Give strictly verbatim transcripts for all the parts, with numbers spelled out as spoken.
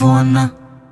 vuonna.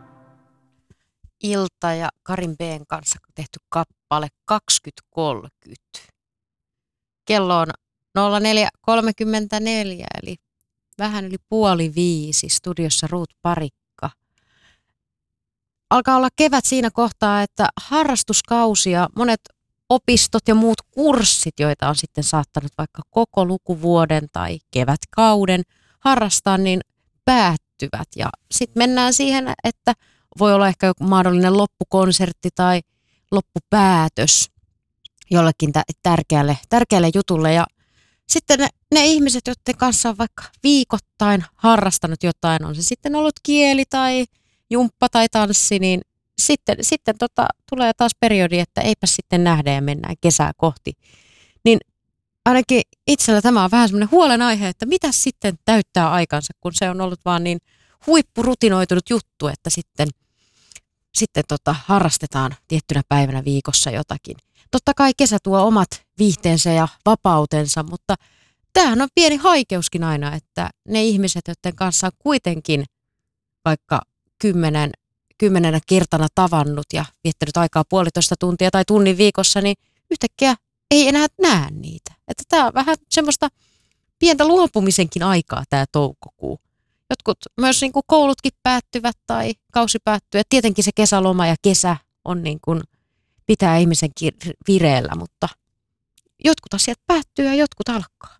Ilta ja Karin B:n kanssa tehty kappale kaksikymmentä kolmekymmentä. Kello on nolla neljä kolmekymmentäneljä eli vähän yli puoli viisi. Studiossa Ruut Parikka. Alkaa olla kevät siinä kohtaa, että harrastuskausia, monet opistot ja muut kurssit, joita on sitten saattanut vaikka koko lukuvuoden tai kevätkauden harrastaa, niin päättyvät. Ja sitten mennään siihen, että voi olla ehkä joku mahdollinen loppukonsertti tai loppupäätös jollekin tärkeälle, tärkeälle jutulle. Ja sitten ne, ne ihmiset, joiden kanssa on vaikka viikoittain harrastanut jotain, on se sitten ollut kieli tai jumppa tai tanssi, niin sitten, sitten tota, tulee taas periodi, että eipä sitten nähdä ja mennään kesää kohti. Niin ainakin itsellä tämä on vähän semmoinen huolenaihe, että mitä sitten täyttää aikansa, kun se on ollut vaan niin huippurutinoitunut juttu, että sitten, sitten tota, harrastetaan tiettynä päivänä viikossa jotakin. Totta kai kesä tuo omat viihteensä ja vapautensa, mutta tämähän on pieni haikeuskin aina, että ne ihmiset, joiden kanssa on kuitenkin vaikka kymmenen, kymmenenä kertana tavannut ja viettänyt aikaa puolitoista tuntia tai tunnin viikossa, niin yhtäkkiä ei enää näe niitä. Että tämä on vähän semmoista pientä luopumisenkin aikaa tämä toukokuu. Jotkut myös niin kuin koulutkin päättyvät tai kausi päättyy. Ja tietenkin se kesäloma ja kesä on niin kuin pitää ihmisen vireellä, mutta jotkut asiat päättyy ja jotkut alkaa.